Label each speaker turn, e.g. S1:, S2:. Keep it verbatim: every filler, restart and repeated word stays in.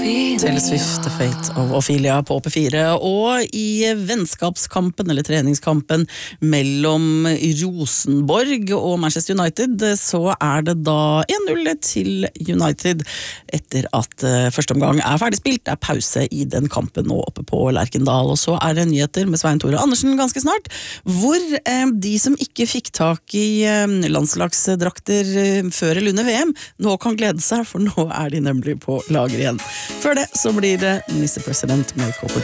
S1: Taylor Swift, The Fate of Ophelia på P fire, og i vennskapskampen, eller treningskampen, mellom Rosenborg og Manchester United, så er det da en null til United, etter at uh, første omgang er ferdig spilt. Det er pause i den kampen nå oppe på Lerkendal, og så er det nyheter med Svein Tore Andersen ganske snart, hvor uh, de som ikke fikk tak i uh, landslagsdrakter uh, før eller under V M, nå kan glede seg, for nå er de nemlig på lager igjen. Før det så blir det Mister President med K P